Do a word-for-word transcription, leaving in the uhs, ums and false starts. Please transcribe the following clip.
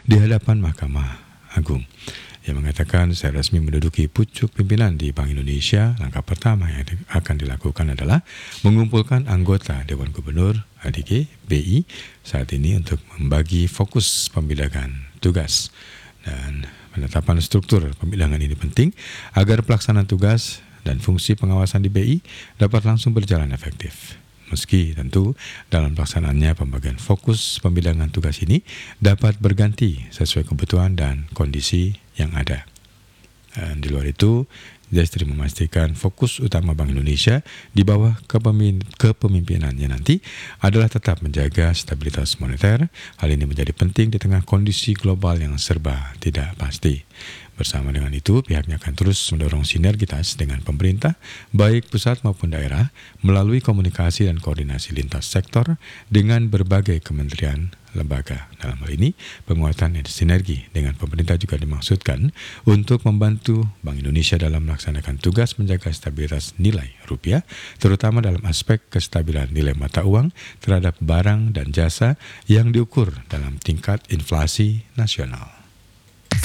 di hadapan Mahkamah Agung. Ia mengatakan saya resmi menduduki pucuk pimpinan di Bank Indonesia. Langkah pertama yang akan dilakukan adalah mengumpulkan anggota Dewan Gubernur A D G B I saat ini untuk membagi fokus pembidangan tugas. Dan penetapan struktur pembidangan ini penting agar pelaksanaan tugas dan fungsi pengawasan di B I dapat langsung berjalan efektif. Meski tentu dalam pelaksanaannya pembagian fokus pembidangan tugas ini dapat berganti sesuai kebutuhan dan kondisi yang ada. Dan di luar itu, Destri memastikan fokus utama Bank Indonesia di bawah kepemimpinannya nanti adalah tetap menjaga stabilitas moneter. Hal ini menjadi penting di tengah kondisi global yang serba tidak pasti. Bersama dengan itu, pihaknya akan terus mendorong sinergitas dengan pemerintah, baik pusat maupun daerah, melalui komunikasi dan koordinasi lintas sektor dengan berbagai kementerian lembaga. Dalam hal ini, penguatan sinergi dengan pemerintah juga dimaksudkan untuk membantu Bank Indonesia dalam melaksanakan tugas menjaga stabilitas nilai rupiah, terutama dalam aspek kestabilan nilai mata uang terhadap barang dan jasa yang diukur dalam tingkat inflasi nasional.